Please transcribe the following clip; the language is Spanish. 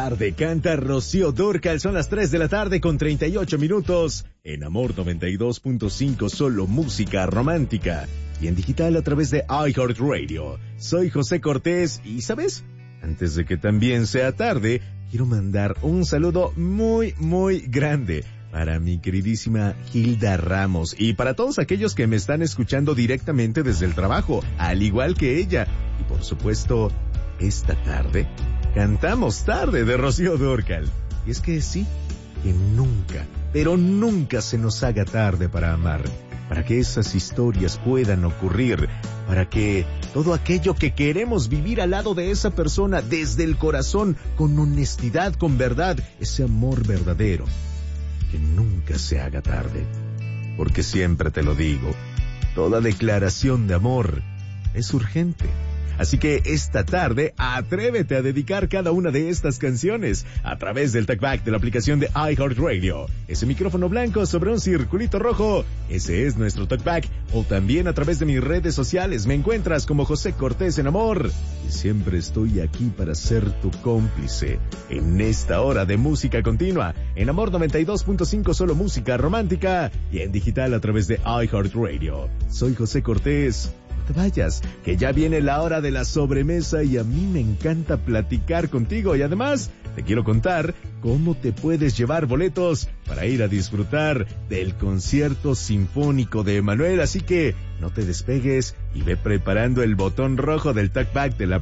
tarde canta Rocío Dúrcal. Son las 3 de la tarde con 38 minutos. En Amor 92.5, solo música romántica. Y en digital a través de iHeartRadio. Soy José Cortés y, ¿sabes? Antes de que también sea tarde, quiero mandar un saludo muy, muy grande para mi queridísima Hilda Ramos y para todos aquellos que me están escuchando directamente desde el trabajo, al igual que ella. Y por supuesto, esta tarde cantamos Tarde de Rocío Dúrcal. Y es que sí, que nunca, pero nunca se nos haga tarde para amar, para que esas historias puedan ocurrir, para que todo aquello que queremos vivir al lado de esa persona desde el corazón, con honestidad, con verdad, ese amor verdadero, que nunca se haga tarde. Porque siempre te lo digo, toda declaración de amor es urgente. Así que esta tarde, atrévete a dedicar cada una de estas canciones a través del talkback de la aplicación de iHeartRadio. Ese micrófono blanco sobre un circulito rojo, ese es nuestro talkback. O también a través de mis redes sociales, me encuentras como José Cortés en Amor. Y siempre estoy aquí para ser tu cómplice en esta hora de música continua. En Amor 92.5, solo música romántica. Y en digital a través de iHeartRadio. Soy José Cortés. No te vayas, que ya viene la hora de la sobremesa y a mí me encanta platicar contigo y además te quiero contar cómo te puedes llevar boletos para ir a disfrutar del concierto sinfónico de Emanuel, así que no te despegues y ve preparando el botón rojo del talkback de la